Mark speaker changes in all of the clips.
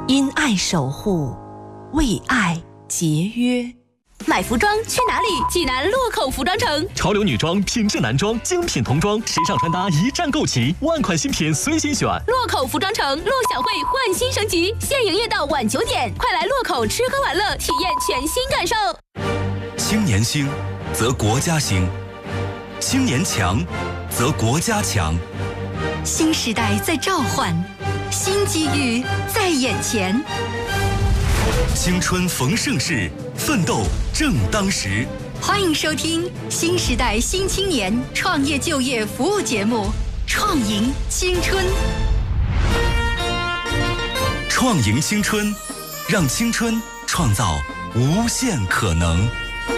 Speaker 1: 因爱守护，为爱节约。
Speaker 2: 买服装去哪里？济南洛口服装城，
Speaker 3: 潮流女装、品质男装、精品童装、时尚穿搭一站购齐，万款新品随心选。
Speaker 2: 洛口服装城，陆小慧焕新升级，现营业到晚9点，快来洛口吃喝玩乐，体验全新感受。
Speaker 4: 青年兴，则国家兴；青年强，则国家强。
Speaker 5: 新时代在召唤，新机遇在眼前。
Speaker 4: 青春逢盛世，奋斗正当时。
Speaker 5: 欢迎收听新时代新青年创业就业服务节目《创赢青春》。
Speaker 4: 创赢青春，让青春创造无限可能。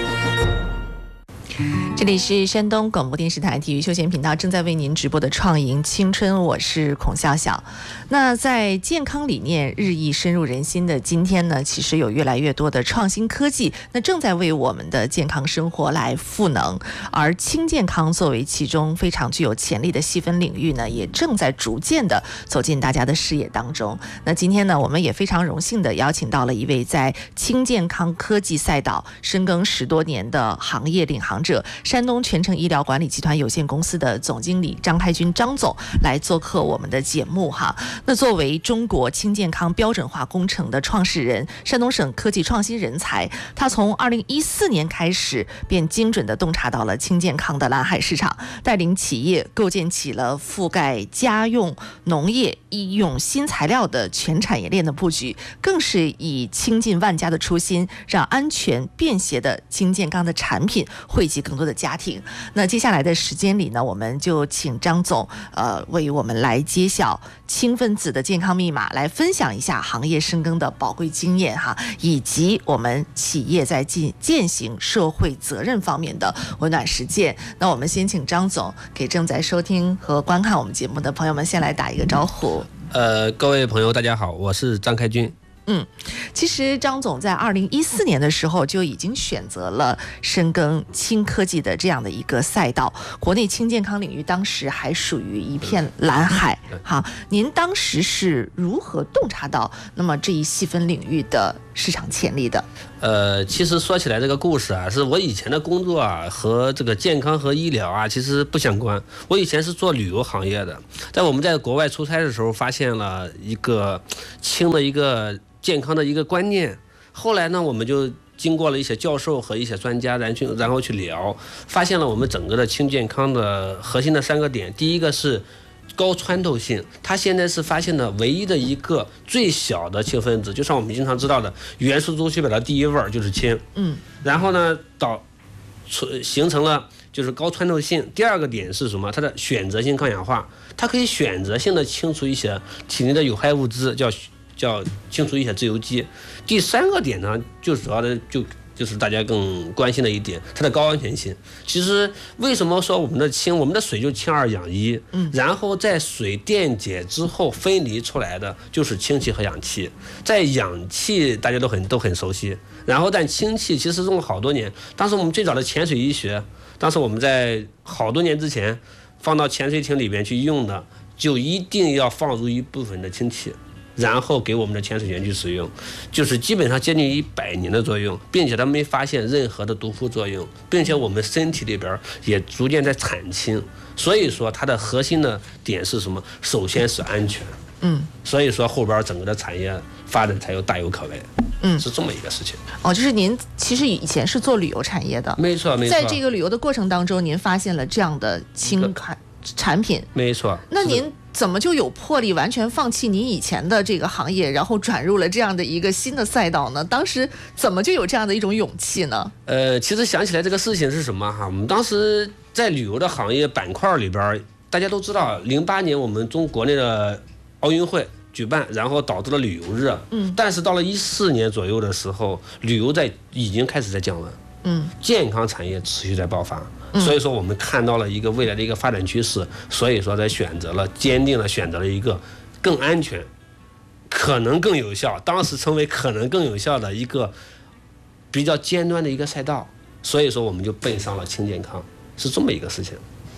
Speaker 1: 这里是山东广播电视台体育休闲频道正在为您直播的创赢青春，我是孔笑笑。那在健康理念日益深入人心的今天呢，其实有越来越多的创新科技那正在为我们的健康生活来赋能，而轻健康作为其中非常具有潜力的细分领域呢，也正在逐渐的走进大家的视野当中。那今天呢，我们也非常荣幸的邀请到了一位在轻健康科技赛道深耕10多年的行业领航者，山东全程医疗管理集团有限公司的总经理张开军张总来做客我们的节目哈。那作为中国轻健康标准化工程的创始人，山东省科技创新人才，他从2014年开始便精准地洞察到了轻健康的蓝海市场，带领企业构建起了覆盖家用、农业、医用新材料的全产业链的布局，更是以倾尽万家的初心，让安全便携的轻健康的产品惠及更多的家庭。那接下来的时间里呢，我们就请张总为我们来揭晓轻分子的健康密码，来分享一下行业深耕的宝贵经验哈，以及我们企业在践行社会责任方面的温暖实践。那我们先请张总给正在收听和观看我们节目的朋友们先来打一个招呼。
Speaker 6: 各位朋友大家好，我是张开军。
Speaker 1: 其实张总在2014年的时候就已经选择了深耕轻科技的这样的一个赛道，国内轻健康领域当时还属于一片蓝海。好，您当时是如何洞察到那么这一细分领域的市场潜力的？
Speaker 6: 其实说起来这个故事啊，是我以前的工作啊和这个健康和医疗啊其实不相关。我以前是做旅游行业的，在我们在国外出差的时候发现了一个轻的一个健康的一个观念，后来呢我们就经过了一些教授和一些专家然后去聊，发现了我们整个的轻健康的核心的3个点。第一个是高穿透性，它现在是发现的唯一的一个最小的氢分子，就像我们经常知道的元素周期表的第一位就是氢。然后呢形成了就是高穿透性。第2个点是什么？它的选择性抗氧化，它可以选择性的清除一些体内的有害物质，叫清除一些自由基。第3个点呢，就主要的就是大家更关心的一点，它的高安全性。其实为什么说我们的水就氢2氧1，然后在水电解之后分离出来的就是氢气和氧气。在氧气大家都很熟悉，然后但氢气其实用了好多年。当时我们最早的潜水医学，当时我们在好多年之前放到潜水艇里边去用的，就一定要放入一部分的氢气，然后给我们的潜水员去使用，就是基本上接近100年的作用，并且它没发现任何的毒副作用，并且我们身体里边也逐渐在产氢。所以说它的核心的点是什么？首先是安全。所以说后边整个的产业发展才大有可为。是这么一个事情。
Speaker 1: 就是您其实以前是做旅游产业的。
Speaker 6: 没错。
Speaker 1: 在这个旅游的过程当中，您发现了这样的轻产品。
Speaker 6: 没错。
Speaker 1: 那您怎么就有魄力完全放弃您以前的这个行业，然后转入了这样的一个新的赛道呢？当时怎么就有这样的一种勇气呢？
Speaker 6: 其实想起来这个事情是什么哈？我们当时在旅游的行业板块里边，大家都知道，08年我们国内的奥运会举办，然后导致了旅游热。但是到了14年左右的时候，旅游已经开始在降温。健康产业持续在爆发。所以说我们看到了一个未来的一个发展趋势，所以说坚定了选择了一个更安全、可能更有效，当时称为可能更有效的一个比较尖端的一个赛道。所以说我们就奔上了轻健康，是这么一个事情。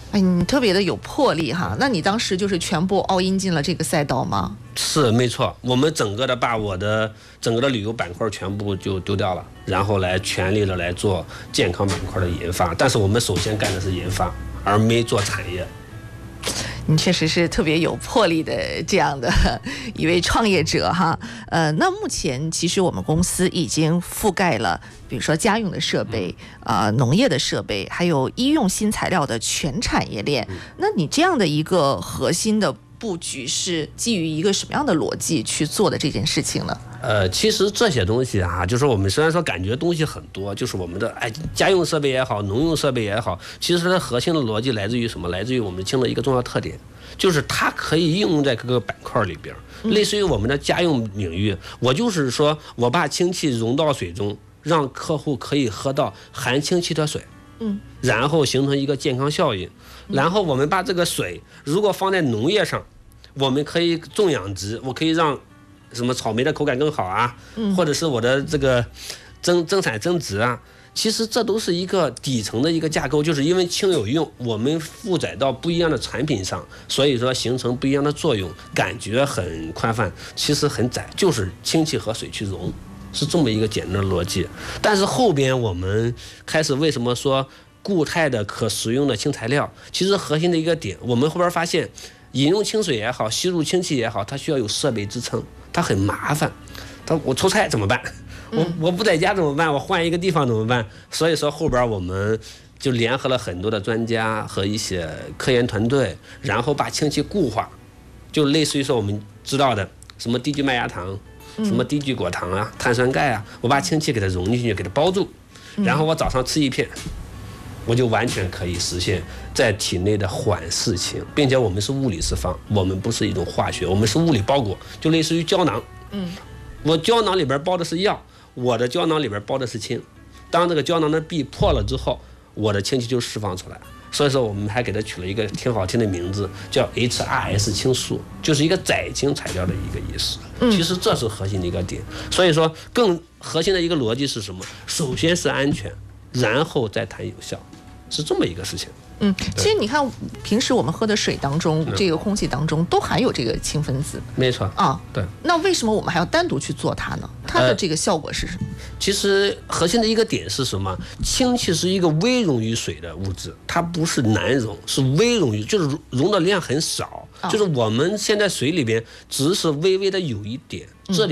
Speaker 1: 哎，你特别的有魄力哈。那你当时就是全部all in进了这个赛道吗？
Speaker 6: 是没错，我们整个的把我的整个的旅游板块全部就丢掉了，然后来全力的来做健康板块的研发。但是我们首先干的是研发，而没做产业。
Speaker 1: 你确实是特别有魄力的这样的一位创业者哈。那目前其实我们公司已经覆盖了，比如说家用的设备、农业的设备，还有医用新材料的全产业链。那你这样的一个核心的布局是基于一个什么样的逻辑去做的这件事情呢？
Speaker 6: 其实这些东西啊，就是我们虽然说感觉东西很多，就是我们的家用设备也好，农用设备也好，其实它的核心的逻辑来自于什么？来自于我们清的一个重要特点，就是它可以应用在各个板块里边。类似于我们的家用领域，我就是说我把氢气溶到水中，让客户可以喝到含氢气的水，然后形成一个健康效应。然后我们把这个水如果放在农业上，我们可以种养殖，我可以让什么草莓的口感更好啊，或者是我的这个增产增值啊，其实这都是一个底层的一个架构，就是因为氢有用，我们负载到不一样的产品上，所以说形成不一样的作用，感觉很宽泛，其实很窄，就是氢气和水去溶，是这么一个简单的逻辑。但是后边我们开始为什么说固态的可食用的氢材料，其实核心的一个点，我们后边发现饮用清水也好，吸入氢气也好，它需要有设备支撑，它很麻烦。我出差怎么办？我不在家怎么办？我换一个地方怎么办？所以说后边我们就联合了很多的专家和一些科研团队，然后把氢气固化，就类似于说我们知道的什么低聚麦芽糖、什么低聚果糖啊、碳酸钙啊，我把氢气给它融进去，给它包住，然后我早上吃一片，我就完全可以实现在体内的缓释氢，并且我们是物理释放，我们不是一种化学，我们是物理包裹，就类似于胶囊。我胶囊里边包的是药，我的胶囊里边包的是氢。当这个胶囊的壁破了之后，我的氢气就释放出来。所以说我们还给它取了一个挺好听的名字，叫 HRS 氢素，就是一个载氢材料的一个意思。其实这是核心的一个点。所以说更核心的一个逻辑是什么？首先是安全，然后再谈有效，是这么一个事情。
Speaker 1: 其实你看，平时我们喝的水当中，这个空气当中都含有这个氢分子。
Speaker 6: 没错
Speaker 1: 啊，
Speaker 6: 对。
Speaker 1: 那为什么我们还要单独去做它呢？它的这个效果是什么？
Speaker 6: 其实核心的一个点是什么？氢气是一个微溶于水的物质，它不是难溶，是微溶于，就是溶的量很少。就是我们现在水里边只是微微的有一点，